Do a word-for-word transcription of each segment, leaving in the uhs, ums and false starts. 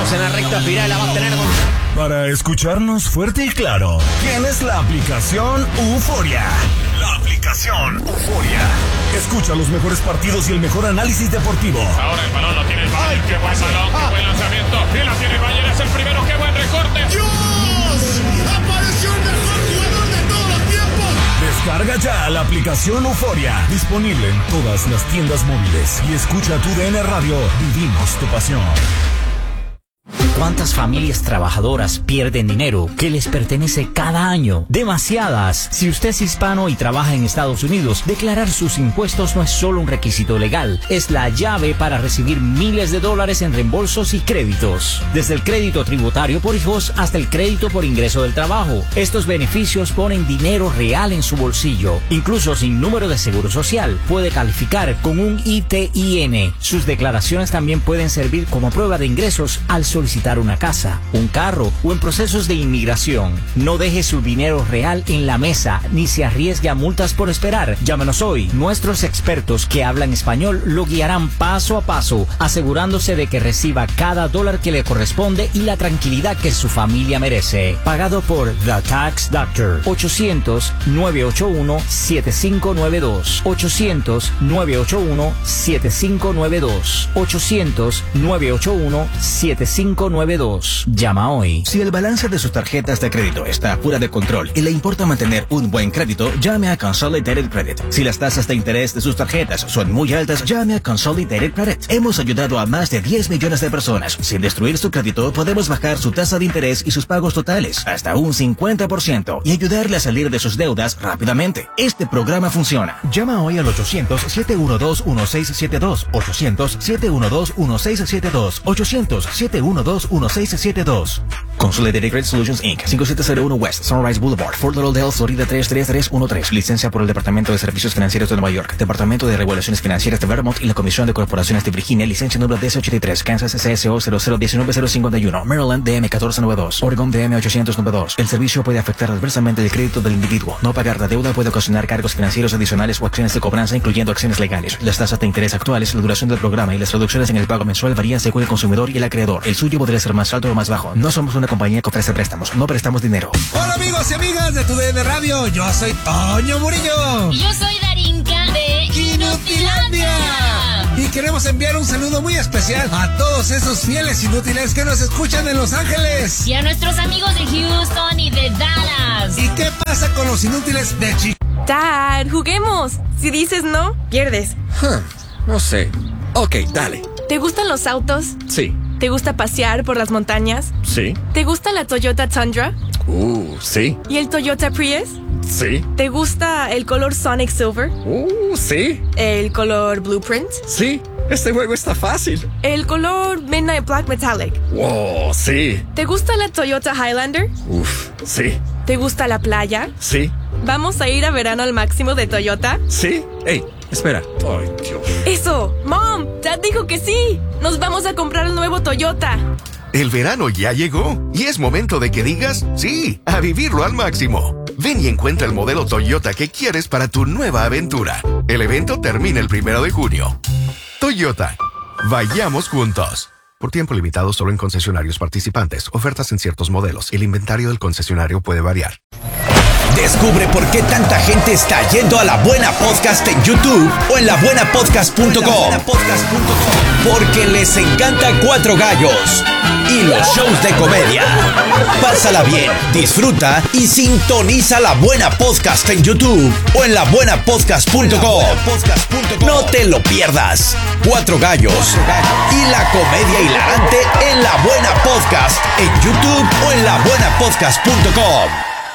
Estamos en la recta final, la va a tener con... Para escucharnos fuerte y claro, tienes la aplicación Euforia. La aplicación Euforia. Escucha los mejores partidos y el mejor análisis deportivo. Ahora el balón lo tiene el Bayern. ¡Qué buen balón! ¡Qué buen lanzamiento! Y la tiene el Bayern, es el primero. ¡Qué buen recorte! ¡Dios! ¡Apareció el mejor jugador de todos los tiempos! Descarga ya la aplicación Euforia. Disponible en todas las tiendas móviles. Y escucha tu D N Radio. Vivimos tu pasión. ¿Cuántas familias trabajadoras pierden dinero que les pertenece cada año? Demasiadas. Si usted es hispano y trabaja en Estados Unidos, declarar sus impuestos no es solo un requisito legal, es la llave para recibir miles de dólares en reembolsos y créditos. Desde el crédito tributario por hijos hasta el crédito por ingreso del trabajo. Estos beneficios ponen dinero real en su bolsillo. Incluso sin número de seguro social, puede calificar con un I T I N. Sus declaraciones también pueden servir como prueba de ingresos al solicitar una casa, un carro o en procesos de inmigración. No deje su dinero real en la mesa ni se arriesgue a multas por esperar. Llámenos hoy. Nuestros expertos que hablan español lo guiarán paso a paso, asegurándose de que reciba cada dólar que le corresponde y la tranquilidad que su familia merece. Pagado por The Tax Doctor. ochocientos, nueve ocho uno, siete cinco nueve dos. ochocientos, nueve ocho uno, siete cinco nueve dos. ochocientos, nueve ocho uno, siete cinco nueve dos. Llama hoy. Si el balance de sus tarjetas de crédito está fuera de control y le importa mantener un buen crédito, llame a Consolidated Credit. Si las tasas de interés de sus tarjetas son muy altas, llame a Consolidated Credit. Hemos ayudado a más de diez millones de personas. Sin destruir su crédito, podemos bajar su tasa de interés y sus pagos totales hasta un cincuenta por ciento y ayudarle a salir de sus deudas rápidamente. Este programa funciona. Llama hoy al ochocientos, siete uno dos, uno seis siete dos. ochocientos, siete uno dos, uno seis siete dos. ochocientos, siete uno dos, uno seis siete dos. Consolidated Credit Solutions incorporated. cinco siete cero uno West Sunrise Boulevard, Fort Lauderdale, Florida tres tres tres uno tres. Licencia por el Departamento de Servicios Financieros de Nueva York, Departamento de Regulaciones Financieras de Vermont y la Comisión de Corporaciones de Virginia. Licencia número D S ochenta y tres. Kansas C S O cero cero uno nueve cero cinco uno. Maryland D M uno cuatro nueve dos. Oregon D M ochocientos noventa y dos. El servicio puede afectar adversamente el crédito del individuo. No pagar la deuda puede ocasionar cargos financieros adicionales o acciones de cobranza, incluyendo acciones legales. Las tasas de interés actuales, la duración del programa y las reducciones en el pago mensual varían según el consumidor y el acreedor. El suyo podría ser más alto o más bajo. No somos una compañía que ofrece préstamos. No prestamos dinero. Hola amigos y amigas de tu D N Radio. Yo soy Toño Murillo. Y yo soy Darinka de Inutilandia. Y queremos enviar un saludo muy especial a todos esos fieles inútiles que nos escuchan en Los Ángeles. Y a nuestros amigos de Houston y de Dallas. ¿Y qué pasa con los inútiles de Chicago? Dad, juguemos. Si dices no, pierdes. Huh, no sé. Ok, dale. ¿Te gustan los autos? Sí. ¿Te gusta pasear por las montañas? Sí. ¿Te gusta la Toyota Tundra? Uh, sí. ¿Y el Toyota Prius? Sí. ¿Te gusta el color Sonic Silver? Uh, sí. ¿El color Blueprint? Sí. Este juego está fácil. ¿El color Midnight Black Metallic? Wow, sí. ¿Te gusta la Toyota Highlander? Uf, sí. ¿Te gusta la playa? Sí. ¿Vamos a ir a verano al máximo de Toyota? Sí. Ey, espera. Ay, Dios. ¡Eso! ¡Mom! Dad dijo que sí. Nos vamos a comprar el nuevo Toyota. El verano ya llegó y es momento de que digas sí, a vivirlo al máximo. Ven y encuentra el modelo Toyota que quieres para tu nueva aventura. El evento termina el primero de junio. Toyota. Vayamos juntos. Por tiempo limitado solo en concesionarios participantes. Ofertas en ciertos modelos. El inventario del concesionario puede variar. Descubre por qué tanta gente está yendo a La Buena Podcast en YouTube o en la buena podcast punto com. Porque les encanta Cuatro Gallos y los shows de comedia. Pásala bien, disfruta y sintoniza La Buena Podcast en YouTube o en la buena podcast punto com. No te lo pierdas. Cuatro Gallos y la comedia hilarante en La Buena Podcast en YouTube o en la buena podcast punto com.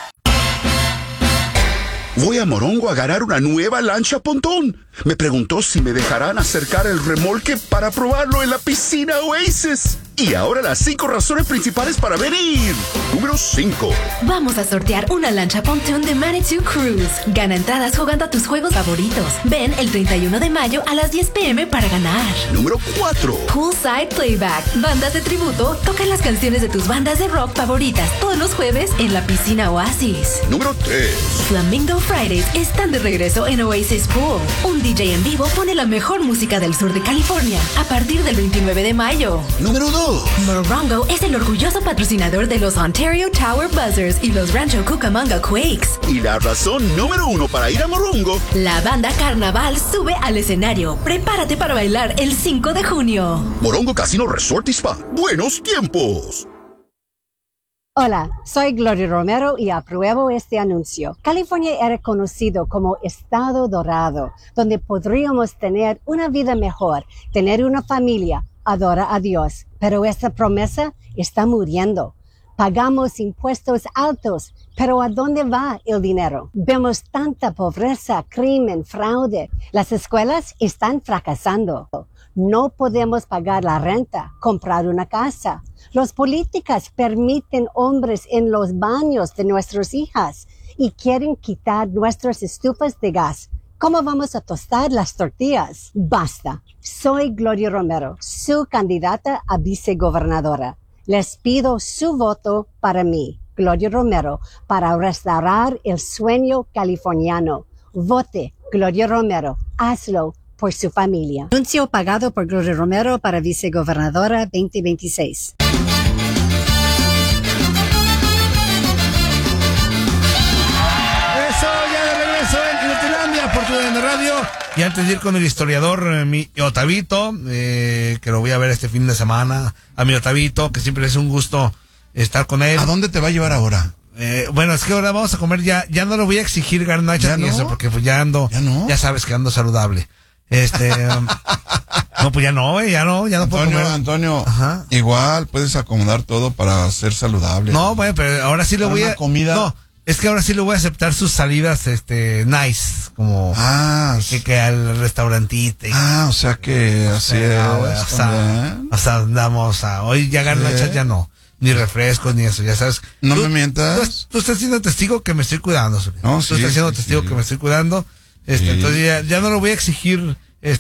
Voy a Morongo a agarrar una nueva lancha pontón. Me preguntó si me dejarán acercar el remolque para probarlo en la piscina Oasis. Y ahora las cinco razones principales para venir. Número cinco. Vamos a sortear una lancha pontón de Manitou Cruise. Gana entradas jugando a tus juegos favoritos. Ven el treinta y uno de mayo a las diez pm para ganar. Número cuatro. Poolside Playback. Bandas de tributo tocan las canciones de tus bandas de rock favoritas todos los jueves en la piscina Oasis. Número tres. Flamingo Fridays están de regreso en Oasis Pool. Un D J en vivo pone la mejor música del sur de California a partir del veintinueve de mayo. Número dos. dos. Morongo es el orgulloso patrocinador de los Ontario Tower Buzzers y los Rancho Cucamonga Quakes. Y la razón número uno para ir a Morongo. La banda Carnaval sube al escenario. Prepárate para bailar el cinco de junio. Morongo Casino Resort y Spa. Buenos tiempos. Hola, soy Gloria Romero y apruebo este anuncio. California era conocido como Estado Dorado, donde podríamos tener una vida mejor, tener una familia, adorar a Dios. Pero esta promesa está muriendo. Pagamos impuestos altos, pero ¿a dónde va el dinero? Vemos tanta pobreza, crimen, fraude. Las escuelas están fracasando. No podemos pagar la renta, comprar una casa. Los políticos permiten hombres en los baños de nuestras hijas y quieren quitar nuestras estufas de gas. ¿Cómo vamos a tostar las tortillas? Basta. Soy Gloria Romero, su candidata a vicegobernadora. Les pido su voto para mí, Gloria Romero, para restaurar el sueño californiano. Vote, Gloria Romero. Hazlo por su familia. Anuncio pagado por Gloria Romero para vicegobernadora veinte veintiséis. Eso, ya de regreso en Inutilandia por tu D N Radio. Y antes de ir con el historiador, eh, mi Otavito, eh, que lo voy a ver este fin de semana, a mi Otavito, que siempre es un gusto estar con él. ¿A dónde te va a llevar ahora? Eh, bueno, es que ahora vamos a comer, ya ya no lo voy a exigir garnachas ni no? eso, porque pues ya ando, ¿Ya no? ya sabes que ando saludable. Este, um, no, pues ya no, eh, ya no, ya no Antonio, puedo comer. Antonio, Ajá. igual puedes acomodar todo para ser saludable. No, bueno, pero ahora sí le Para voy una a... comida. No, es que ahora sí le voy a aceptar sus salidas, este, nice, como... Ah, que, que al restaurantito. Ah, o sea que así es. O sea, o sea, andamos a... Hoy ya garnachas ¿Sí? ya no. Ni refrescos, ni eso, ya sabes. No tú, me mientas. Tú, tú estás siendo testigo que me estoy cuidando, Zulio. No, Tú sí, estás siendo sí, testigo sí. que me estoy cuidando. Este, Sí. entonces ya, ya no lo voy a exigir,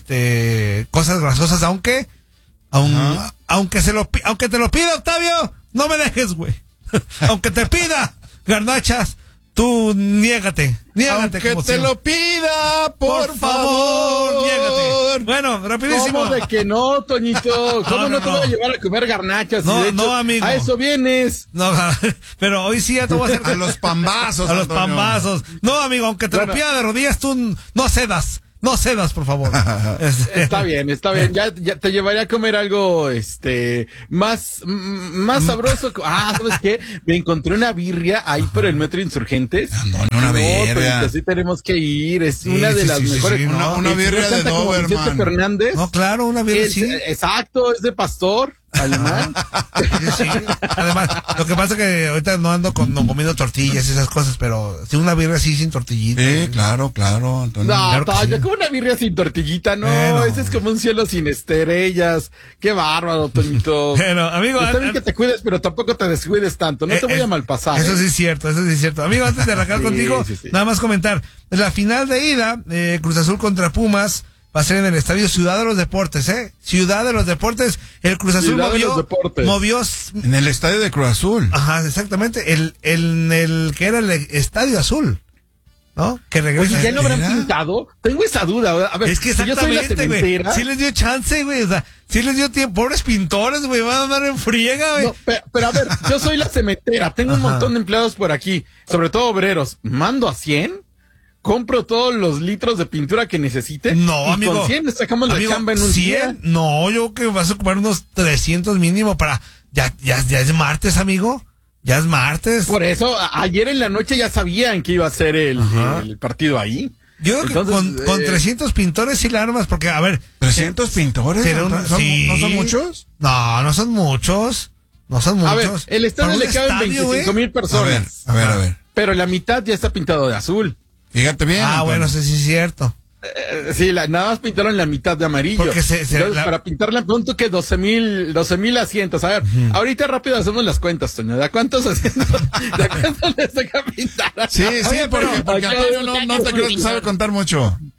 este, cosas grasosas, aunque, aun, aunque se lo, pi- aunque te lo pida, Octavio, no me dejes, güey. Aunque te pida garnachas, tú niégate, niégate. Aunque como te siempre. lo pida, por, Por favor, favor, niégate. Bueno, rapidísimo. ¿Cómo de que no, Toñito? ¿Cómo no, No, no, te voy a no. llevar a comer garnachas? No, Y de hecho, no, amigo. a eso vienes. No, pero hoy sí ya te voy a hacer... A los pambazos, A los Antonio. pambazos. No, amigo, aunque te Bueno. lo pida de rodillas, tú no cedas. No cedas, por favor. Este, Está bien, está bien. Ya, ya te llevaré a comer algo, este, más, mm, más sabroso. Ah, ¿sabes qué? Me encontré una birria ahí por el Metro Insurgentes. Antonio, una No, birria. Toñito, sí tenemos que ir. Es Sí, una de sí, las sí, sí, mejores. sí, una- una El señor birria de canta como Vicente Doberman. Fernández. No, claro, una birria Es- sí. Exacto, es de pastor alemán. Sí, sí. Además, lo que pasa es que ahorita no ando con, no comiendo tortillas y esas cosas, pero sí una birria así sin tortillita. Sí, claro, claro, Antonio. No, Claro que Toño, sí. como una birria sin tortillita, no, Bueno. ese es como un cielo sin estrellas. Qué bárbaro, Toñito. Bueno, amigo, Está bien an- que te cuides, pero tampoco te descuides tanto, no Eh, te voy eh, a malpasar. Eso ¿eh? sí es cierto, eso sí es cierto. Amigo, antes de arrancar Sí, contigo, sí, sí. nada más comentar. La final de ida, eh, Cruz Azul contra Pumas, va a ser en el estadio Ciudad de los Deportes, ¿eh? Ciudad de los Deportes. El Cruz Azul Ciudad de movió, los Deportes. movió, s- En el estadio de Cruz Azul. ajá, exactamente, el, el, el que era el Estadio Azul, ¿no? Que regresa. Oye, ¿ya no habrán Mira. pintado? Tengo esa duda. A ver, Es que si yo soy la exactamente, güey. cementera. Sí les dio chance, güey. O sea, sí les dio tiempo. Pobres pintores, güey. Van a andar en friega, güey. No, pero, pero a ver, yo soy la cementera, tengo un Ajá. montón de empleados por aquí, sobre todo obreros. Mando a cien, compro todos los litros de pintura que necesite. No, y amigo. Con cien le sacamos Amigo, la chamba en un cien, día. no, yo creo que vas a ocupar unos trescientos mínimo para... Ya, ya, ya es martes, amigo. Ya es martes. Por eso, a- ayer en la noche ya sabían que iba a ser el, Ajá. el partido ahí. Yo creo que Entonces, con, con eh, trescientos pintores sí la armas, porque, a ver... ¿trescientos pintores? será un- ¿No son, sí. ¿no son muchos? No, no son muchos. No son muchos. A ver, el estadio Para un le caben estadio, veinticinco güey. mil personas. A ver, a ver, a ver. Pero la mitad ya está pintado de azul. Fíjate bien. Ah, Antonio. bueno, sí, sí es cierto. Eh, sí, la, nada más pintaron la mitad de amarillo. Porque se- se- Entonces, la- para pintarla pronto que doce mil, doce mil asientos. A ver, ahorita rápido hacemos las cuentas, Toño. ¿De a cuántos asientos, de a cuántos les toca pintar? Sí, sí, Oye, porque, pero- porque acá- Antonio no, no te creo que sabe contar mucho.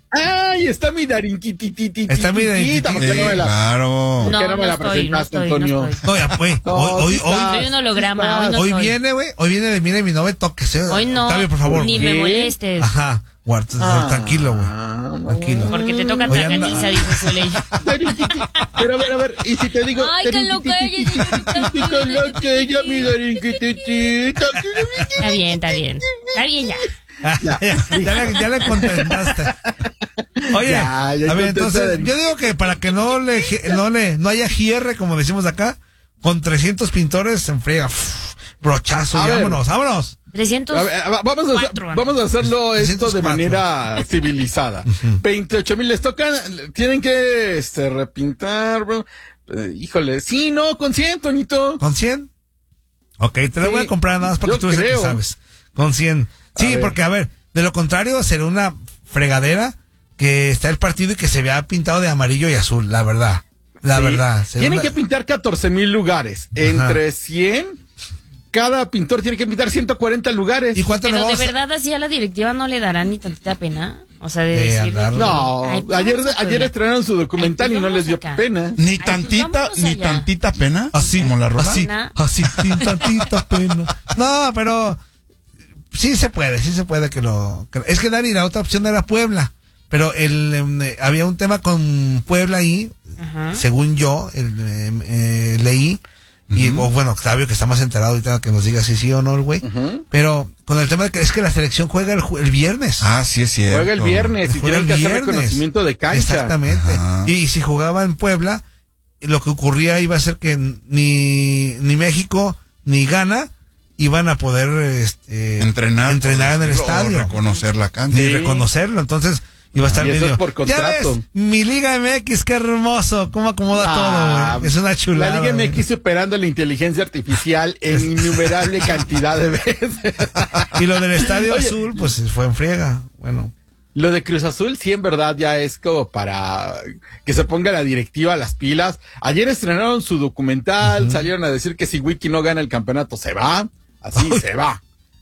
Ay, está mi Darinquitititita. Está mi Darinquitita. ¿Por qué no me la, claro. ¿por qué No, no me no la estoy, presentaste, no estoy, no Antonio? estoy. No, ya, güey. No, Hoy, hoy, sí hoy, está. Soy un holograma, hoy no hoy soy. viene, güey. Hoy viene de mira mi no me toques. ¿eh? Hoy no. Octavio, por favor. Ni me ¿Qué? molestes. Ajá. Guarda, Ah, tranquilo, güey. Tranquilo. Porque te toca Oye, traganiza, anda. dice Zuley. Darinquiti. Pero a ver, a ver, y si te digo. Ay, qué loca ella. Darinquititita, con lo que ella, mi Darinquititita. Está bien, está bien. Está bien ya. ya, ya, ya, le, ya le contestaste. Oye, Ya, ya a ver, contesté, entonces, Darín. yo digo que para que no le, no le, no haya hierre, como decimos acá, con trescientos pintores se enfriega. Uf, brochazo, A y ver. vámonos, vámonos. trescientos A ver, a- vamos, a, hacer- vamos a hacerlo esto de manera civilizada. veintiocho mil les tocan, tienen que este, repintar, bro. Eh, híjole, sí, no, con cien, Tonito. ¿Con cien? Ok, te lo Sí, voy a comprar nada más porque yo tú eres el que creo. sabes. Con cien. Sí, ver. porque a ver, de lo contrario será una fregadera que está el partido y que se vea pintado de amarillo y azul, la verdad. La Sí. verdad. será Tienen una- que pintar catorce mil lugares. Entre cien, cada pintor tiene que pintar ciento cuarenta lugares. ¿Y cuánto Pero le de vamos a- verdad así a la directiva no le dará ni tantita pena. O sea, de Eh, decir... agarra. No, Ay, pues ayer, vamos a ayer poner- estrenaron su documental Ay, y no pues les dio vamos acá. pena. Ni Ay, pues tantita, vámonos ni allá. tantita pena. Así, como la rola. así, Nah. así, sin tantita pena. No, pero sí se puede, sí se puede que lo... que- es que Dani, la otra opción era Puebla, pero el, em, eh, había un tema con Puebla ahí, Ajá. según yo el, em, eh, leí, y o, bueno, Octavio, que está más enterado ahorita, que nos diga si sí o no el güey, pero con el tema de que es que la selección juega el, ju- el viernes. Ah, sí es cierto. Juega el viernes y Juega tienen que el hacer viernes. reconocimiento de cancha. Exactamente. Ajá. Y, y si jugaba en Puebla, lo que ocurría iba a ser que ni, ni México ni Ghana iban a poder este, Entrenar. entrenar en el o estadio. reconocer la cancha. Ni reconocerlo. Entonces iba a estar Y eso medio. es por Ya contrato. ves, mi Liga M X, qué hermoso. Cómo acomoda Ah, todo, güey. Es una chulada. La Liga güey. M X superando la inteligencia artificial en innumerable cantidad de veces. Y lo del Estadio Oye, Azul, pues fue en friega. Bueno. Lo de Cruz Azul sí en verdad ya es como para que se ponga la directiva a las pilas. Ayer estrenaron su documental, salieron a decir que si Wiki no gana el campeonato se va, así se va.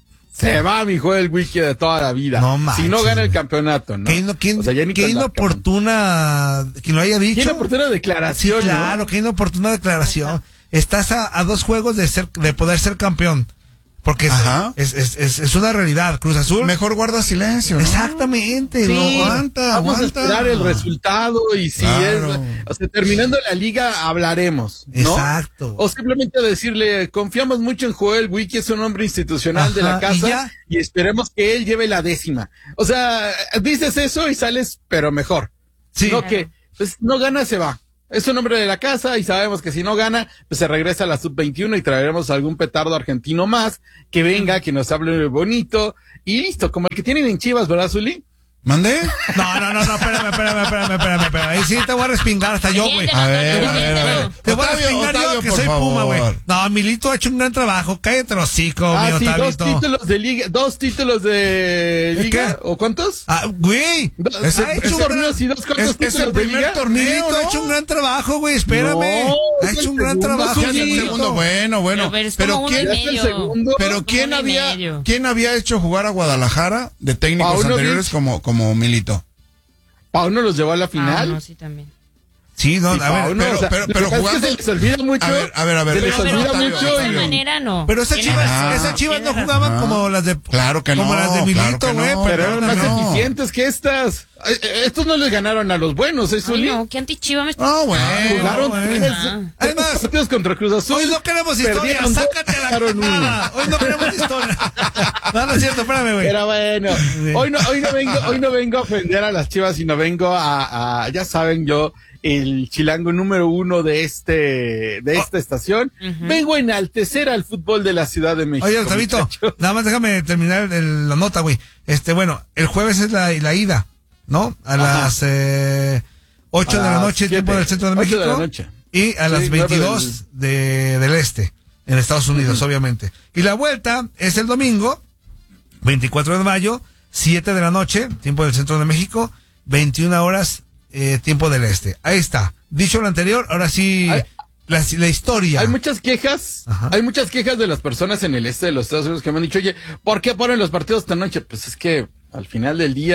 Se va, mijo, el Wiki de toda la vida. No si no manches, gana el güey. campeonato, ¿no? Qué, ino- qué- O sea, ya ni qué con la- inoportuna. Que lo haya dicho. Qué inoportuna declaración, Sí, ¿no? claro, qué inoportuna declaración. Estás a, a dos juegos de ser, de poder ser campeón. Porque es, Ajá. es, es, es, es una realidad. Cruz Azul. Mejor guarda silencio, ¿no? Exactamente. Sí, no, aguanta, vamos aguanta. a esperar el resultado y si Claro. es, o sea, terminando la liga hablaremos, ¿no? Exacto. O simplemente decirle, confiamos mucho en Joel Wiki, es un hombre institucional de la Ajá, y casa ya. y, esperemos que él lleve la décima. O sea, dices eso y sales, pero mejor. Sí. No que, pues no gana, se va. Es un hombre de la casa y sabemos que si no gana, pues se regresa a la sub veintiuno y traeremos algún petardo argentino más que venga, que nos hable bonito y listo, como el que tienen en Chivas, ¿verdad, Zuli? ¿Mandé? No, no, no, no, espérame, espérame, espérame, espérame, espérame. Ahí sí te voy a respingar hasta yo, güey. A ver, a ver, a ver. Te voy a Octavio, respingar yo Octavio, que por soy Puma, güey. favor. No, Milito ha hecho un gran trabajo. Cállate los hocico, Ah, mi sí, dos Otavito. títulos de liga, dos títulos de ¿De liga, qué? ¿o cuántos? Ah, güey. Dos, Es el- ha es hecho el- torneos y dos cuantos es- es el títulos de primer liga. torneo. Milito ha hecho un gran trabajo, güey. Espérame. No, ha es hecho el un gran segundo, trabajo. Ya es el Sí. segundo, bueno, bueno. Pero es Pero como uno quién, y Ya es el medio. segundo. pero Como quién uno y había, medio. quién había hecho jugar a Guadalajara de técnicos Paunovic. anteriores como, como Milito. Pau no los llevó a la Ah, final. no, sí, también. Sí, no, Sí, a ver, Pau, no, pero- o sea, pero- lo que pero pasa es que jugando- se les olvida mucho. A ver, a ver, a ver, Se les pero- olvida Octavio, mucho. De Octavio. esa y- manera no. pero esas Tienes chivas, razón, esas chivas no tienes jugaban razón. como las de. Claro que Como no, las de Milito, claro que güey. no. Pero eran no, más no. eficientes que estas. Eh, eh, Estos no les ganaron a los buenos, ¿eh, Ay, Zuli? no, qué antichiva me está... No, bueno. Jugaron bueno. tres, Ah. tres Además, partidos contra Cruz Azul. Hoy no queremos historia, Perdieron dos, sácate la ganaron uno. cara. Hoy no queremos historia. No, no es cierto, espérame, güey. Pero bueno, hoy no, hoy no vengo, hoy no vengo a ofender a las Chivas, sino vengo a, a ya saben yo, el chilango número uno de este, de esta estación. Ujú. Vengo a enaltecer al fútbol de la Ciudad de México. Oye, Octavito, muchachos. nada más déjame terminar el- la nota, güey. Este, bueno, el jueves es la, la ida, ¿no? A Ajá. las eh, ocho A de la las noche, tiempo siete. del centro de ocho México. de la noche. Y a Sí, las nueve veintidós de, del este, en Estados Unidos, obviamente. Y la vuelta es el domingo, veinticuatro de mayo, siete de la noche, tiempo del centro de México, veintiuna horas, eh, tiempo del este. Ahí está. Dicho lo anterior, ahora sí, Hay- la, la historia. Hay muchas quejas, Ajá. hay muchas quejas de las personas en el este de los Estados Unidos que me han dicho, oye, ¿por qué ponen los partidos esta noche? Pues es que al final del día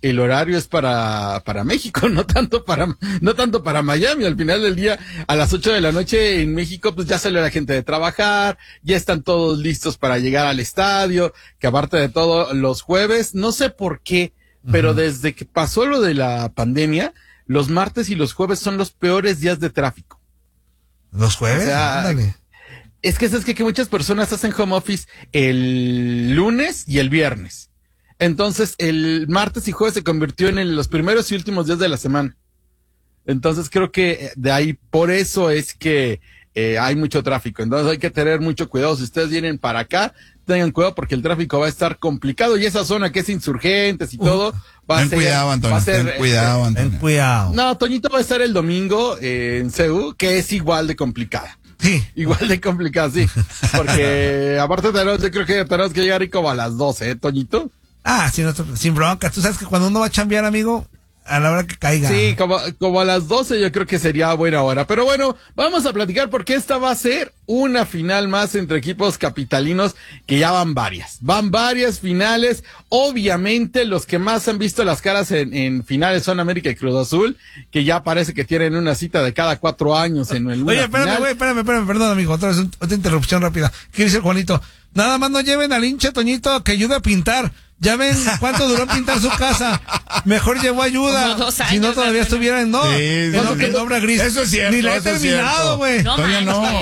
el horario es para, para México, no tanto para, no tanto para Miami. Al final del día, a las ocho de la noche en México, pues ya sale la gente de trabajar, ya están todos listos para llegar al estadio, que aparte de todo, los jueves, no sé por qué, pero uh-huh. desde que pasó lo de la pandemia, los martes y los jueves son los peores días de tráfico. ¿Los jueves? O sea, ándale. Es que es que, que muchas personas hacen home office el lunes y el viernes. Entonces, el martes y jueves se convirtió en el, los primeros y últimos días de la semana. Entonces, creo que de ahí, por eso es que eh, hay mucho tráfico. Entonces, hay que tener mucho cuidado. Si ustedes vienen para acá, tengan cuidado porque el tráfico va a estar complicado. Y esa zona que es Insurgentes y todo, uh, va, a ser, cuidado, Antonio, va a ser... Ten cuidado, Antonio. Ten cuidado. No, Toñito va a estar el domingo eh, en C U, que es igual de complicada. Sí. Igual de complicado, sí. Porque aparte tenemos, yo creo que tenemos que llegar ahí como a las doce, ¿eh, Toñito? Ah, sin, sin bronca. Tú sabes que cuando uno va a chambear, amigo, a la hora que caiga. Sí, como, como a las doce yo creo que sería buena hora. Pero bueno, vamos a platicar porque esta va a ser una final más entre equipos capitalinos que ya van varias. Van varias finales. Obviamente los que más han visto las caras en, en finales son América y Cruz Azul, que ya parece que tienen una cita de cada cuatro años en el Oye, espérame, güey, espérame, espérame, perdón, amigo. Otra vez, otra interrupción rápida. ¿Qué dice Juanito? Nada más no lleven al hincha Toñito que ayude a pintar. Ya ven cuánto duró pintar su casa. Mejor llevó ayuda. Años, si no, todavía estuviera en no. Sí, en, no, en obra gris. Eso es cierto. Ni la he terminado, güey. No, no.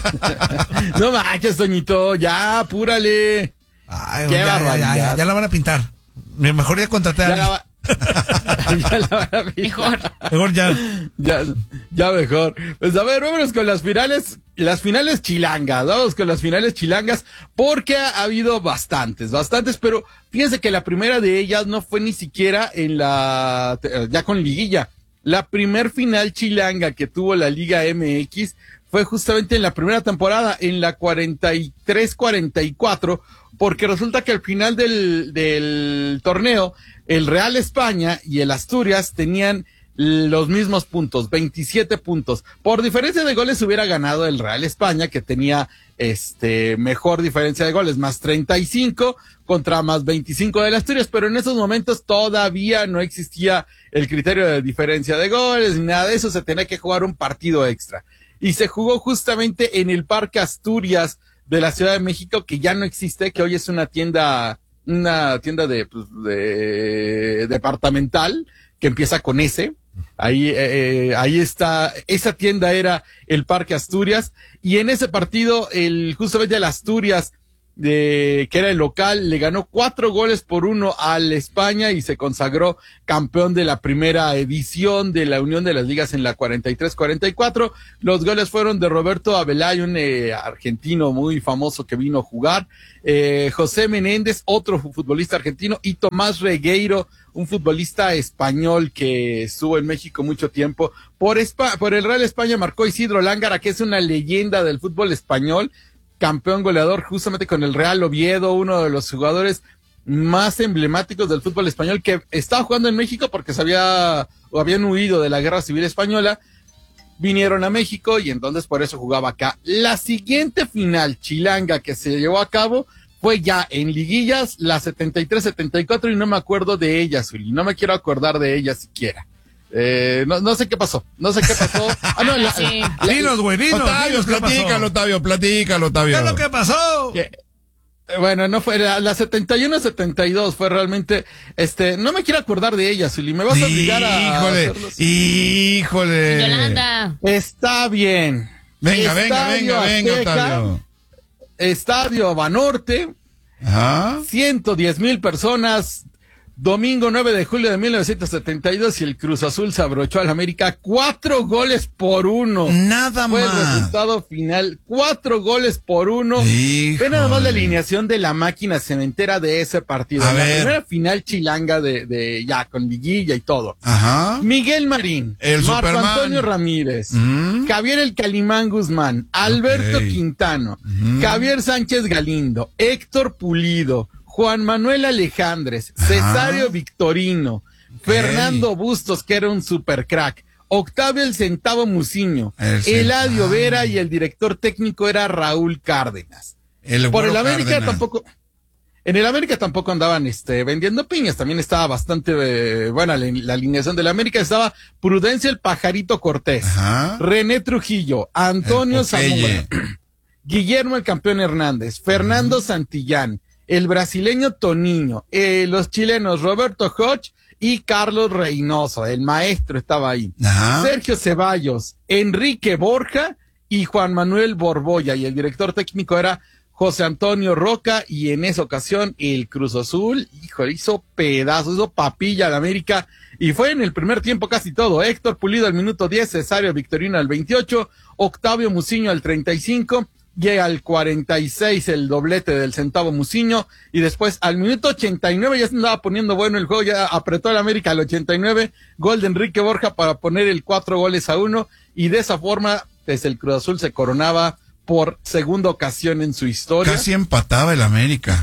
No manches, Toñito. Ya, apúrale. Ay, Qué ya, barbaridad. Ya, ya, ya la van a pintar. Mejor ya contraté a ya la, ya la van a pintar. Mejor. Mejor ya. Ya, ya mejor. Pues a ver, vámonos con las finales. Las finales chilangas, vamos con las finales chilangas, porque ha, ha habido bastantes, bastantes, pero fíjense que la primera de ellas no fue ni siquiera en la, ya con liguilla. La primer final chilanga que tuvo la Liga M X fue justamente en la primera temporada, en la cuarenta y tres cuarenta y cuatro, porque resulta que al final del, del torneo, el Real España y el Asturias tenían los mismos puntos, veintisiete puntos. Por diferencia de goles hubiera ganado el Real España, que tenía este mejor diferencia de goles, más treinta y cinco contra más veinticinco del Asturias, pero en esos momentos todavía no existía el criterio de diferencia de goles, ni nada de eso, se tenía que jugar un partido extra. Y se jugó justamente en el Parque Asturias de la Ciudad de México, que ya no existe, que hoy es una tienda, una tienda de, pues, de departamental, que empieza con S. Ahí, eh, ahí está, esa tienda era el Parque Asturias, y en ese partido, el, justamente el Asturias, de, que era el local, le ganó cuatro goles por uno al España y se consagró campeón de la primera edición de la Unión de las Ligas en la cuarenta y tres cuarenta y cuatro. Los goles fueron de Roberto Abelay, un eh, argentino muy famoso que vino a jugar, eh, José Menéndez, otro futbolista argentino, y Tomás Regueiro, un futbolista español que estuvo en México mucho tiempo. Por, Espa- por el Real España marcó Isidro Lángara, que es una leyenda del fútbol español, campeón goleador justamente con el Real Oviedo, uno de los jugadores más emblemáticos del fútbol español, que estaba jugando en México porque se había, o habían huido de la Guerra Civil Española, vinieron a México y entonces por eso jugaba acá. La siguiente final chilanga que se llevó a cabo fue ya en liguillas, la setenta y tres setenta y cuatro, y no me acuerdo de ella, Zuli, no me quiero acordar de ella siquiera. Eh, no, no sé qué pasó, no sé qué pasó. Ah, no, la, Sí. la- Dinos, güey, dinos. Otavio, dinos qué platícalo, pasó. Otavio, platícalo, Otavio. ¿Qué es lo que pasó? que- eh, bueno, no fue, la, la setenta y uno setenta y dos fue realmente, este, no me quiero acordar de ella, Zuli, me vas a obligar a Híjole, hacerlo. híjole. Yolanda. Está bien. Venga, venga, Estadio venga, venga, Azteca, Otavio. Estadio Banorte, Ajá. ciento diez mil personas, domingo nueve de julio de mil novecientos setenta y dos, y el Cruz Azul se abrochó al América cuatro goles por uno. Nada Fue el más. resultado final, cuatro goles por uno. Ve nada más la alineación de la máquina cementera de ese partido. A En la ver. primera final chilanga de, de ya con liguilla y todo. Ajá. Miguel Marín, El Marco Superman. Antonio Ramírez, Mm. Javier el Calimán Guzmán, Alberto Ok. Quintano, Mm. Javier Sánchez Galindo, Héctor Pulido, Juan Manuel Alejandres, Cesario Victorino, Fernando Bustos, que era un super crack, Octavio el Centavo Muciño, El Eladio Centavo. Vera, y el director técnico era Raúl Cárdenas. El Por el Güero América Cárdenas. tampoco, En el América tampoco andaban este, vendiendo piñas, también estaba bastante eh, buena la, la alineación del América. Estaba Prudencio el Pajarito Cortés, Ajá. René Trujillo, Antonio Zamora, Guillermo el Campeón Hernández, Fernando uh-huh. Santillán, el brasileño Toniño, eh, los chilenos Roberto Hodge y Carlos Reynoso, el maestro estaba ahí, Ajá. Sergio Ceballos, Enrique Borja y Juan Manuel Borbolla, y el director técnico era José Antonio Roca, y en esa ocasión el Cruz Azul, híjole, hizo pedazos, hizo papilla al América, y fue en el primer tiempo casi todo. Héctor Pulido al minuto diez, Cesario Victorino al veintiocho, Octavio Muciño al treinta y cinco, llega al cuarenta y seis el doblete del Centavo Muciño, y después al minuto ochenta y nueve ya se andaba poniendo bueno el juego, ya apretó el América al ochenta y nueve, gol de Enrique Borja para poner el cuatro goles a uno, y de esa forma, pues el Cruz Azul se coronaba por segunda ocasión en su historia. Casi empataba el América.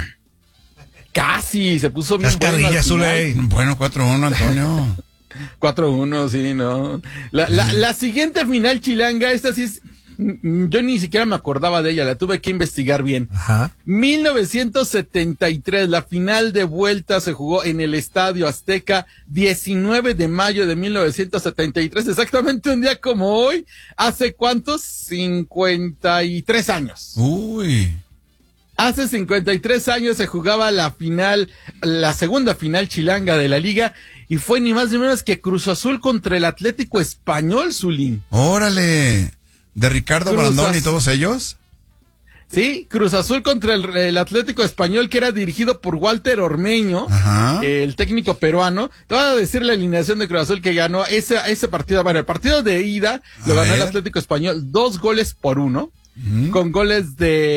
Casi, se puso bien bueno. Bueno, cuatro uno, Antonio. cuatro uno, sí, no. La, la, la siguiente final chilanga, esta sí es, yo ni siquiera me acordaba de ella, la tuve que investigar bien. Ajá. mil novecientos setenta y tres, la final de vuelta se jugó en el Estadio Azteca, diecinueve de mayo de mil novecientos setenta y tres, exactamente un día como hoy, ¿hace cuántos? cincuenta y tres años. Uy. Hace cincuenta y tres años se jugaba la final, la segunda final chilanga de la liga, y fue ni más ni menos que Cruz Azul contra el Atlético Español, Zulín. ¡Órale! ¿De Ricardo Cruz Brandón Azul. y todos ellos? Sí, Cruz Azul contra el, el Atlético Español, que era dirigido por Walter Ormeño, eh, el técnico peruano. Te voy a decir la alineación de Cruz Azul que ganó ese, ese partido. Bueno, el partido de ida a lo ganó ver. el Atlético Español, dos goles por uno. Uh-huh. Con goles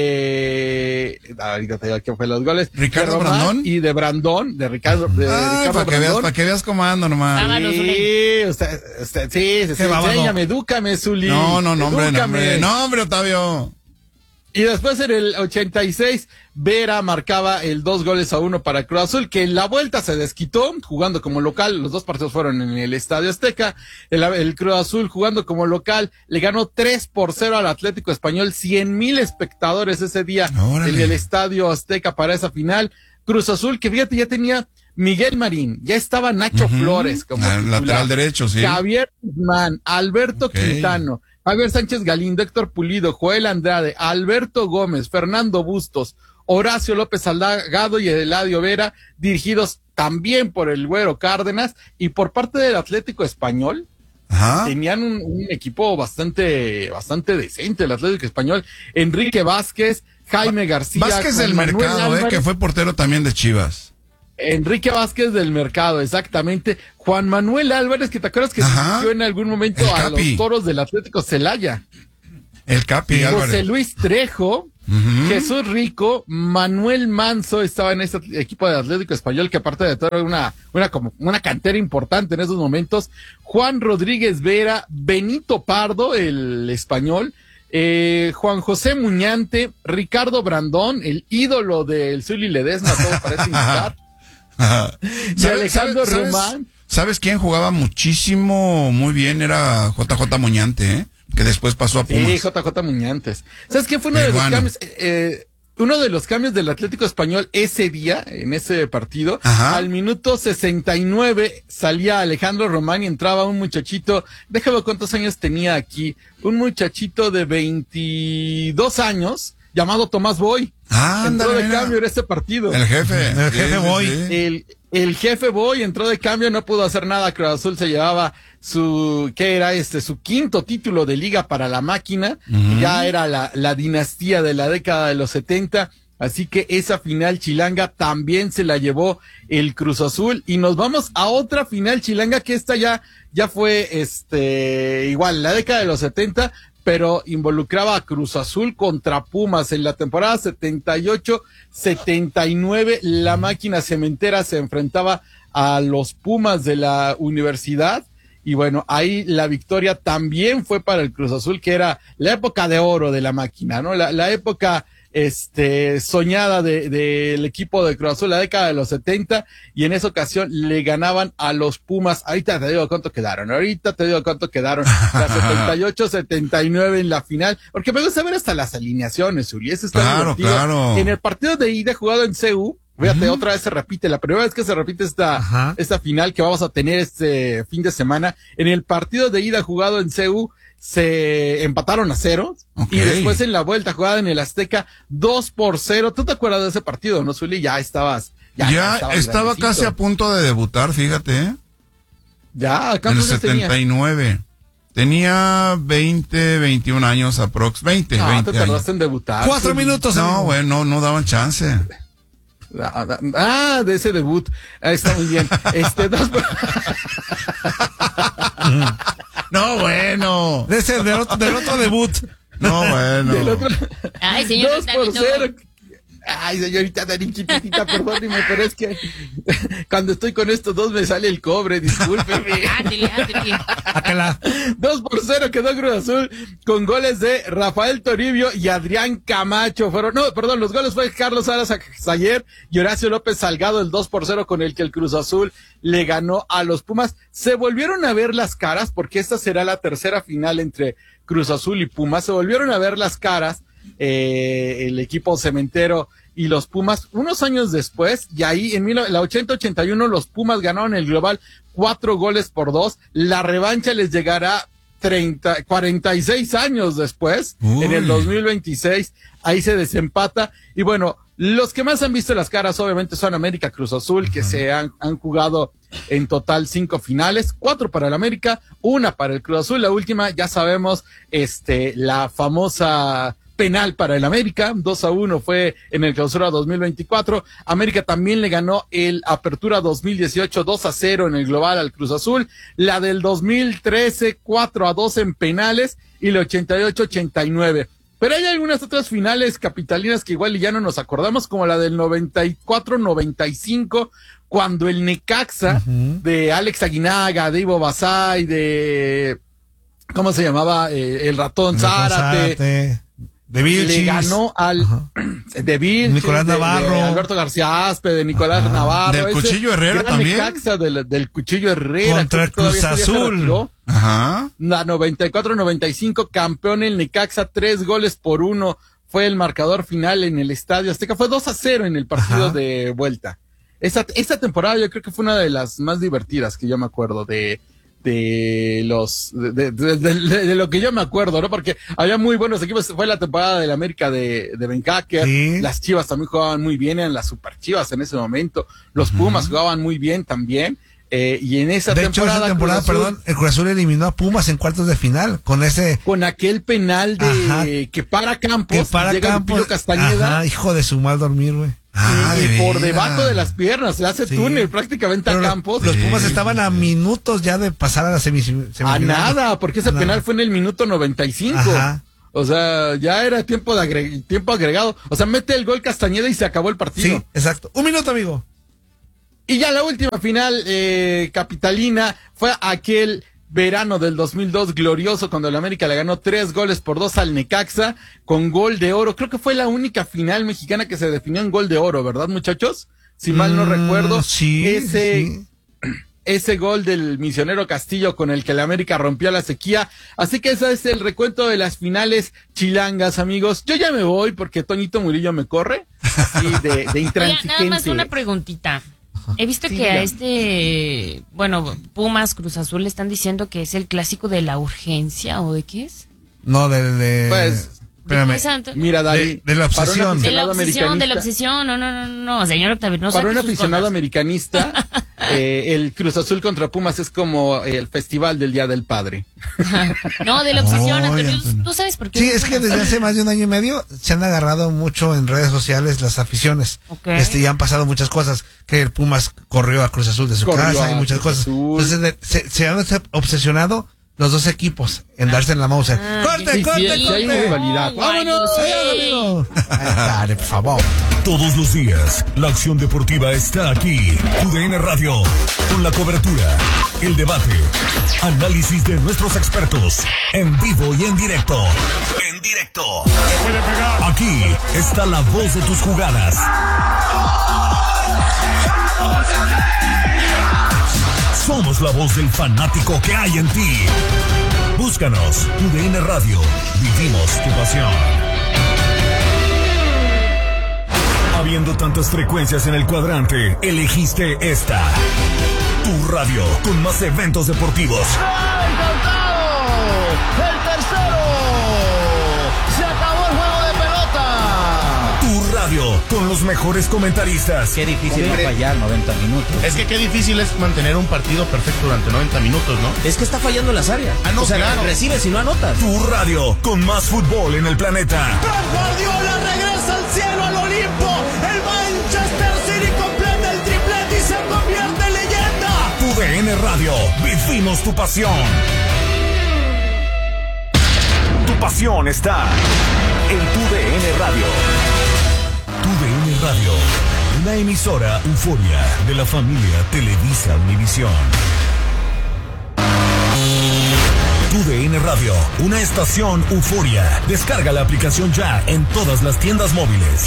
de ahorita te digo quién fue los goles Ricardo de Brandón y de Brandón de Ricardo de Ay, Ricardo para que veas para que veas cómo ando nomás. Sí, usted, usted, sí, sí, sí enséñame, edúcame, Zuli. No, no, no, hombre, no, hombre, no, hombre, Octavio. Y después en el ochenta y seis, Vera marcaba el dos goles a uno para Cruz Azul, que en la vuelta se desquitó, jugando como local. Los dos partidos fueron en el Estadio Azteca. El, el Cruz Azul, jugando como local, le ganó tres por cero al Atlético Español. Cien mil espectadores ese día Órale. en el Estadio Azteca para esa final. Cruz Azul, que fíjate, ya tenía Miguel Marín, ya estaba Nacho uh-huh. Flores como el lateral derecho, sí. Javier Guzmán, Alberto okay. Quintano, Javier Sánchez Galindo, Héctor Pulido, Joel Andrade, Alberto Gómez, Fernando Bustos, Horacio López Salgado y Eladio Vera, dirigidos también por el Güero Cárdenas, y por parte del Atlético Español, Ajá. tenían un, un equipo bastante, bastante decente, el Atlético Español. Enrique Vázquez, Jaime García. Vázquez del Mercado, eh, que fue portero también de Chivas. Enrique Vázquez del Mercado, exactamente. Juan Manuel Álvarez, que te acuerdas que Ajá. se en algún momento a los Toros del Atlético Celaya. El Capi José Álvarez. Luis Trejo, uh-huh. Jesús Rico, Manuel Manso estaba en este equipo de Atlético Español, que aparte de todo era una, una, como una cantera importante en esos momentos. Juan Rodríguez Vera, Benito Pardo, el español, eh, Juan José Muñante, Ricardo Brandón, el ídolo del Zuli Ledesma, todo parece indicar. Y Alejandro ¿sabes, Román. ¿Sabes quién jugaba muchísimo, muy bien? Era J J Muñante, ¿eh? Que después pasó a Pumas. Sí, J J Muñantes. ¿Sabes quién fue uno Peruano. de los cambios? Eh, uno de los cambios del Atlético Español ese día, en ese partido, Ajá. al minuto sesenta y nueve salía Alejandro Román y entraba un muchachito, déjame ver cuántos años tenía aquí, un muchachito de veintidós años, llamado Tomás Boy. Ah, entró anda, de mira. cambio en este partido. El jefe. El jefe sí, Boy. Sí, sí. El, el jefe Boy entró de cambio, no pudo hacer nada. Cruz Azul se llevaba su, ¿qué era este? Su quinto título de liga para la máquina. Uh-huh. Ya era la, la dinastía de la década de los setenta. Así que esa final chilanga también se la llevó el Cruz Azul. Y nos vamos a otra final chilanga, que esta ya, ya fue este, igual, la década de los setenta, pero involucraba a Cruz Azul contra Pumas en la temporada setenta y ocho setenta y nueve. La máquina cementera se enfrentaba a los Pumas de la universidad, y bueno, ahí la victoria también fue para el Cruz Azul, que era la época de oro de la máquina, ¿no? La, la época este soñada de del equipo de Cruz Azul, la década de los setenta, y en esa ocasión le ganaban a los Pumas. Ahorita te digo cuánto quedaron, ahorita te digo cuánto quedaron, la setenta y ocho setenta y nueve en la final, porque me gusta ver hasta las alineaciones, Uri, eso está claro, divertido. Claro. En el partido de ida jugado en C U, Fíjate, otra vez se repite, la primera vez que se repite esta, esta final que vamos a tener este fin de semana. En el partido de ida jugado en C U, se empataron a cero, okay. Y después en la vuelta jugada en el Azteca, dos por cero. ¿Tú te acuerdas de ese partido, no, Zuli? Ya estabas. Ya, ya estabas estaba grandecito. Casi a punto de debutar, fíjate, ¿eh? Ya, acá en el setenta y nueve. Tenía veinte, veintiún años aprox, veinte, no, veinte te tardaste en debutar. Cuatro Zuli. minutos. No, güey, no, no daban chance. Ah, de ese debut. Ah, está muy bien. Este, dos por... No, bueno. De ese, del otro, del otro debut. No, bueno. Del otro... Ay, señor. Dos por cero. Ay, señorita Darinquitita, perdóneme, pero es que cuando estoy con estos dos me sale el cobre, discúlpeme. Ándale, ándale. Dos por cero quedó Cruz Azul con goles de Rafael Toribio y Adrián Camacho. Fueron, no, perdón, los goles fue Carlos Salas Sayer y Horacio López Salgado, el dos por cero con el que el Cruz Azul le ganó a los Pumas. Se volvieron a ver las caras porque esta será la tercera final entre Cruz Azul y Pumas. Se volvieron a ver las caras. Eh, el equipo cementero y los Pumas unos años después, y ahí en la ochenta ochenta y uno los Pumas ganaron el global cuatro goles por dos. La revancha les llegará treinta, cuarenta y seis años después. Uy. En el dos mil veintiséis, ahí se desempata, y bueno, los que más han visto las caras obviamente son América, Cruz Azul, que uh-huh. se han, han jugado en total cinco finales, cuatro para el América, una para el Cruz Azul. La última, ya sabemos, este, la famosa penal para el América, dos a uno fue en el Clausura dos mil veinticuatro. América también le ganó el Apertura dos mil dieciocho dos a cero en el global al Cruz Azul. La del dos mil trece cuatro a dos en penales, y la ochenta y ocho ochenta y nueve. Pero hay algunas otras finales capitalinas que igual ya no nos acordamos, como la del noventa y cuatro noventa y cinco, cuando el Necaxa uh-huh. de Alex Aguinaga, de Ivo Basay, de ¿cómo se llamaba? Eh, el ratón Zárate. Zárate. De Vilchis. Le ganó al uh-huh. de Vilchis, Nicolás Navarro, de, de Alberto García Aspe, de Nicolás uh-huh. Navarro, del Cuchillo Herrera también, Necaxa, del, del Cuchillo Herrera contra el Cruz Azul. Ajá. La noventa y cuatro noventa y cinco, campeón el Necaxa, tres goles por uno fue el marcador final en el Estadio Azteca. Fue dos a cero en el partido uh-huh. de vuelta. Esta, esta temporada yo creo que fue una de las más divertidas que yo me acuerdo de de los de, de, de, de, de lo que yo me acuerdo, ¿no? Porque había muy buenos equipos. Fue la temporada del América de, de Ben Hacker. Sí. Las Chivas también jugaban muy bien, eran las Super Chivas en ese momento. Los uh-huh. Pumas jugaban muy bien también. Eh, y en esa de temporada, hecho, esa temporada Azul, perdón, el Cruz Azul eliminó a Pumas en cuartos de final con ese con aquel penal de ajá. que para Campos, que para llega Campos, Lupillo Castañeda. Ajá, hijo de su mal dormir, güey. Ah, y por debajo de las piernas, se hace sí. túnel prácticamente Pero a Campos. Los Pumas sí. estaban a minutos ya de pasar a la semifinal. A nada, porque ese a penal nada. fue en el minuto noventa y cinco. Ajá. O sea, ya era tiempo de agre- tiempo agregado. O sea, mete el gol Castañeda y se acabó el partido. Sí, exacto. Un minuto, amigo. Y ya la última final eh, capitalina fue aquel verano del dos mil dos glorioso, cuando el América le ganó tres goles por dos al Necaxa con gol de oro. Creo que fue la única final mexicana que se definió en gol de oro, ¿verdad, muchachos? Si mal no mm, recuerdo. Sí, ese, sí. ese gol del misionero Castillo con el que el América rompió la sequía. Así que ese es el recuento de las finales chilangas, amigos. Yo ya me voy porque Toñito Murillo me corre. Así de, de intransigente. Oye, nada más una preguntita. He visto sí, que a este, bueno, Pumas, Cruz Azul le están diciendo que es el clásico de la urgencia, ¿o de qué es? No, de... de pues, espérame. Mira, Dari, de, de la obsesión. De la obsesión, de la obsesión, no, no, no, no, señor Octavio, no para un aficionado americanista, eh, el Cruz Azul contra Pumas es como el festival del Día del Padre. No, de la obsesión, oh, Antonio, ¿tú, ¿tú sabes por qué? Sí, es que desde hace más de un año y medio se han agarrado mucho en redes sociales las aficiones. Okay. Este, y han pasado muchas cosas, que el Pumas corrió a Cruz Azul de su corrió casa y muchas Cruz cosas. Azul. Entonces de, se, se han obsesionado los dos equipos en darse en la mouse. Ah, ¡corte, sí, corte, sí, corte! Sí, hay rivalidad. ¡Vámonos! ¡Vámonos! Dale, por favor. Todos los días, la acción deportiva está aquí. U D N Radio, con la cobertura, el debate, análisis de nuestros expertos, en vivo y en directo. En directo. Aquí está la voz de tus jugadas. Somos la voz del fanático que hay en ti. Búscanos, U D N Radio. Vivimos tu pasión. Teniendo tantas frecuencias en el cuadrante, elegiste esta. Tu radio con más eventos deportivos. ¡El tercero! ¡Se acabó el juego de pelota! Tu radio con los mejores comentaristas. Qué difícil es fallar noventa minutos. Es que qué difícil es mantener un partido perfecto durante noventa minutos, ¿no? Es que está fallando en las áreas. Ah, no, o sea, claro. recibes y no anotas. Tu radio con más fútbol en el planeta. ¡Pep Guardiola regresa al cielo, al Olimpo! ¡El Manchester City completa el triplete y se convierte en leyenda! Tu D N Radio, vivimos tu pasión. Tu pasión está en Tu D N Radio. Tu D N Radio, una emisora Euforia de la familia Televisa Univisión. Tu D N Radio, una estación Euforia. Descarga la aplicación ya en todas las tiendas móviles.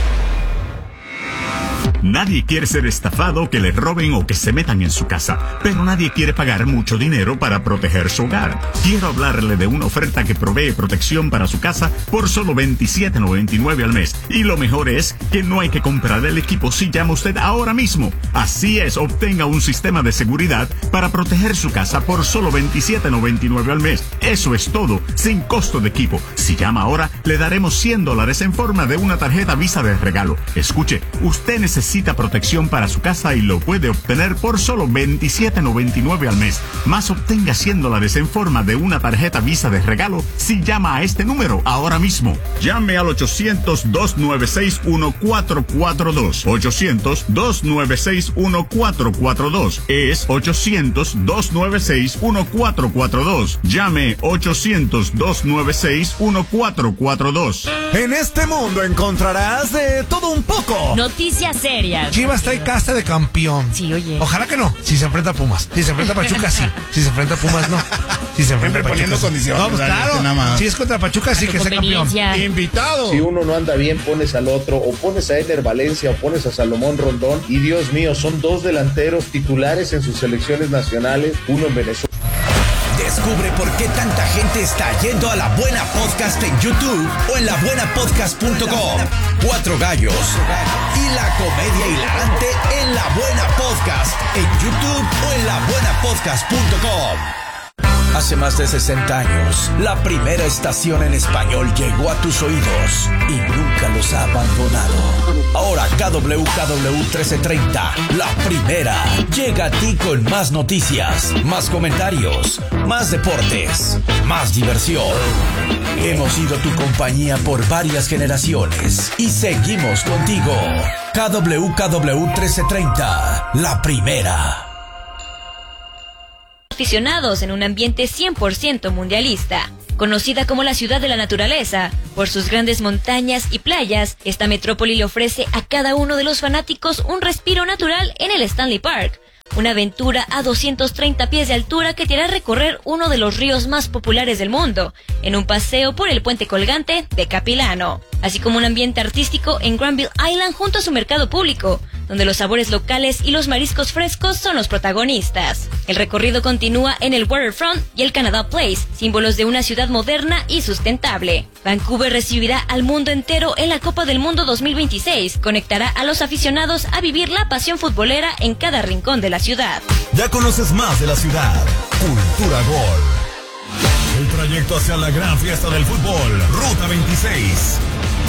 Nadie quiere ser estafado, que le roben o que se metan en su casa, pero nadie quiere pagar mucho dinero para proteger su hogar. Quiero hablarle de una oferta que provee protección para su casa por solo veintisiete noventa y nueve al mes. Y lo mejor es que no hay que comprar el equipo si llama usted ahora mismo. Así es, obtenga un sistema de seguridad para proteger su casa por solo veintisiete noventa y nueve al mes. Eso es todo, sin costo de equipo. Si llama ahora, le daremos cien dólares en forma de una tarjeta Visa de regalo. Escuche, usted necesita protección para su casa y lo puede obtener por solo veintisiete noventa y nueve al mes. Más obtenga cien dólares en forma de una tarjeta Visa de regalo si llama a este número ahora mismo. Llame al ochocientos, dos nueve seis, uno cuatro cuatro dos. ochocientos, dos nueve seis, uno cuatro cuatro dos. Es ochocientos, dos nueve seis, uno cuatro cuatro dos. Llame ochocientos, dos nueve seis, uno cuatro cuatro dos. En este mundo encontrarás de todo un poco. Noticias serias. Chivas trae casta de campeón. Sí, oye. Ojalá que no. Si se enfrenta a Pumas. Si se enfrenta a Pachuca, sí. Si se enfrenta a Pumas, no. Si se enfrenta a Pachuca, poniendo sí. condiciones. No, pues claro. Nada más. Si es contra Pachuca, sí que sea campeón. Invitado. Si uno no anda bien, pones al otro, o pones a Ener Valencia, o pones a Salomón Rondón. Y Dios mío, son dos delanteros titulares en sus selecciones nacionales, uno en Venezuela. Descubre por qué tanta gente está yendo a La Buena Podcast en YouTube o en la buena podcast punto com. Cuatro gallos y la comedia hilarante en La Buena Podcast en YouTube o en la buena podcast punto com. Hace más de sesenta años, la primera estación en español llegó a tus oídos y nunca los ha abandonado. Ahora K W K W trece treinta, la primera, llega a ti con más noticias, más comentarios, más deportes, más diversión. Hemos sido tu compañía por varias generaciones y seguimos contigo. K W K W trece treinta, la primera. Aficionados en un ambiente cien por ciento mundialista. Conocida como la ciudad de la naturaleza, por sus grandes montañas y playas, esta metrópoli le ofrece a cada uno de los fanáticos un respiro natural en el Stanley Park. Una aventura a doscientos treinta pies de altura que te hará recorrer uno de los ríos más populares del mundo, en un paseo por el puente colgante de Capilano, así como un ambiente artístico en Granville Island junto a su mercado público, donde los sabores locales y los mariscos frescos son los protagonistas. El recorrido continúa en el Waterfront y el Canada Place, símbolos de una ciudad moderna y sustentable. Vancouver recibirá al mundo entero en la Copa del Mundo dos mil veintiséis, conectará a los aficionados a vivir la pasión futbolera en cada rincón de la ciudad. Ya conoces más de la ciudad. Cultura Gol. El trayecto hacia la gran fiesta del fútbol. Ruta veintiséis.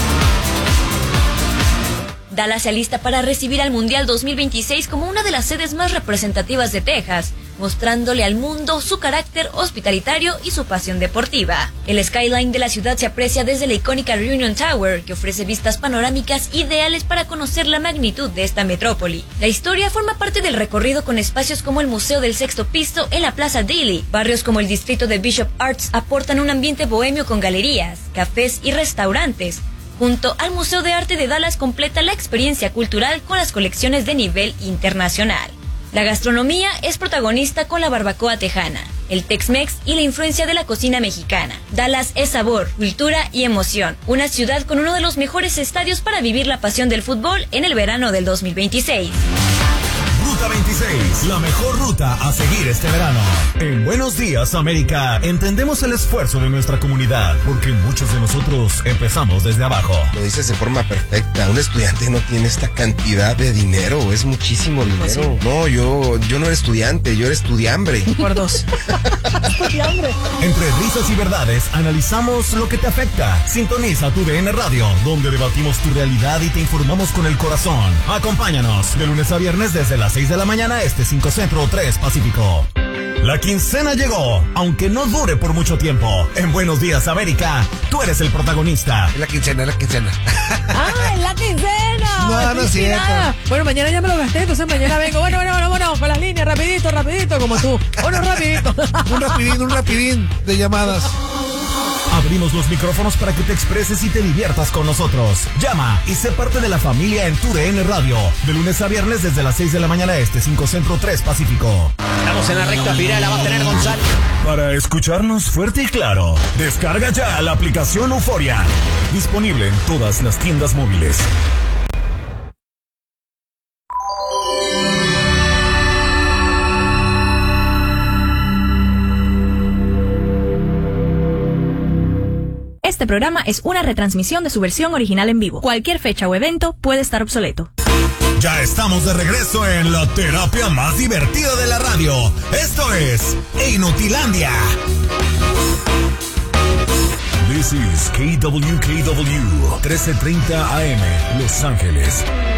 Dallas se alista para recibir al Mundial dos mil veintiséis como una de las sedes más representativas de Texas, mostrándole al mundo su carácter hospitalitario y su pasión deportiva. El skyline de la ciudad se aprecia desde la icónica Reunion Tower, que ofrece vistas panorámicas ideales para conocer la magnitud de esta metrópoli. La historia forma parte del recorrido con espacios como el Museo del Sexto Piso en la Plaza Daly. Barrios como el distrito de Bishop Arts aportan un ambiente bohemio con galerías, cafés y restaurantes. Junto al Museo de Arte de Dallas completa la experiencia cultural con las colecciones de nivel internacional. La gastronomía es protagonista con la barbacoa tejana, el Tex-Mex y la influencia de la cocina mexicana. Dallas es sabor, cultura y emoción. Una ciudad con uno de los mejores estadios para vivir la pasión del fútbol en el verano del dos mil veintiséis. Ruta veintiséis, la mejor ruta a seguir este verano. En Buenos Días, América, entendemos el esfuerzo de nuestra comunidad, porque muchos de nosotros empezamos desde abajo. Lo dices de forma perfecta. Un estudiante no tiene esta cantidad de dinero, es muchísimo dinero. Pues sí. No, yo, yo no era estudiante, yo era estudiambre. Por dos. Estudiambre. Entre risas y verdades, analizamos lo que te afecta. Sintoniza tu D N Radio, donde debatimos tu realidad y te informamos con el corazón. Acompáñanos de lunes a viernes desde las seis de la mañana, este cinco Centro, tres Pacífico. La quincena llegó, aunque no dure por mucho tiempo. En Buenos Días, América, tú eres el protagonista. Es la quincena, es la quincena. ¡Ah, es la quincena! No, no es cierto. Bueno, mañana ya me lo gasté, entonces mañana vengo. Bueno, bueno, bueno, bueno, con las líneas, rapidito, rapidito, como tú. Bueno, rapidito. Un rapidín, un rapidín de llamadas. Abrimos los micrófonos para que te expreses y te diviertas con nosotros. Llama y sé parte de la familia en tu D N Radio. De lunes a viernes desde las seis de la mañana este, cinco Centro, tres Pacífico. Estamos en la recta final, la va a tener Gonzalo. Para escucharnos fuerte y claro, descarga ya la aplicación Euforia. Disponible en todas las tiendas móviles. Este programa es una retransmisión de su versión original en vivo. Cualquier fecha o evento puede estar obsoleto. Ya estamos de regreso en la terapia más divertida de la radio. Esto es Inutilandia. This is K W K W trece treinta A M, Los Ángeles.